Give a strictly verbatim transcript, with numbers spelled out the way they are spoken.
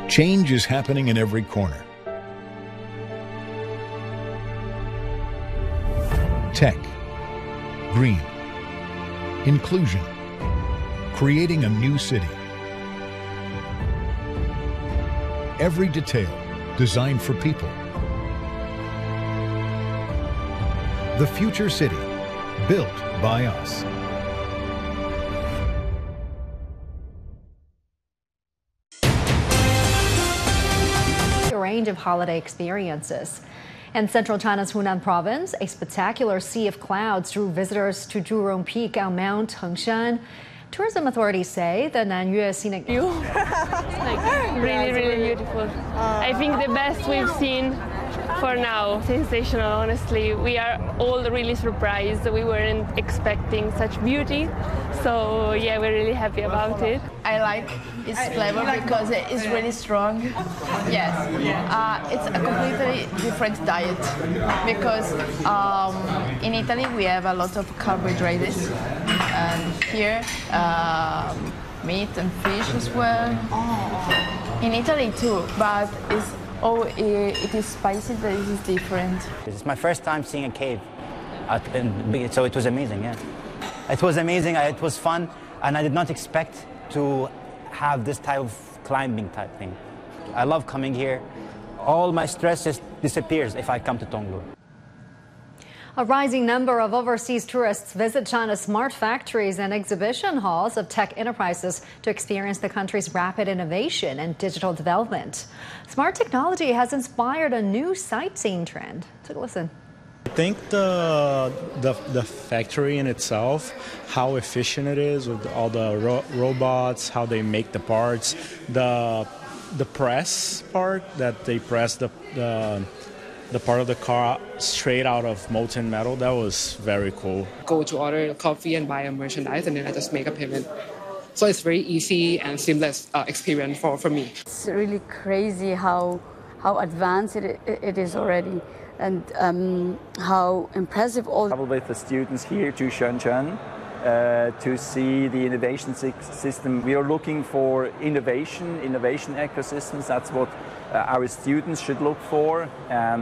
Change is happening in every corner. Tech, green, inclusion, creating a new city. Every detail designed for people. The future city, built by us. A range of holiday experiences. In central China's Hunan province, a spectacular sea of clouds drew visitors to Zhurong Peak on Mount Hengshan. Tourism authorities say the Nanyue scenic view like really, really beautiful. I think the best we've seen for now. Sensational, honestly. We are all really surprised. We weren't expecting such beauty. So yeah, we're really happy about it. I like its flavor because it is really strong. Yes, uh, it's a completely different diet because um, in Italy we have a lot of carbohydrates, and here um, meat and fish as well. In Italy too, but it's oh, it is spicy. This is different. It's my first time seeing a cave, at, in, so it was amazing. Yeah, it was amazing. It was fun, and I did not expect to have this type of climbing type thing. I love coming here. All my stress just disappears if I come to Tonglu. A rising number of overseas tourists visit China's smart factories and exhibition halls of tech enterprises to experience the country's rapid innovation and digital development. Smart technology has inspired a new sightseeing trend. Take a listen. I think the, the, the factory in itself, how efficient it is with all the ro robots, how they make the parts, the, the press part, that they press the, the the part of the car straight out of molten metal. That was very cool. Go to order coffee and buy a merchandise, and then I just make a payment. So it's very easy and seamless uh, experience for, for me. It's really crazy how, how advanced it, it is already, and um, how impressive all... Travel with the students here to Shenzhen uh, to see the innovation system. We are looking for innovation, innovation ecosystems. That's what uh, our students should look for. And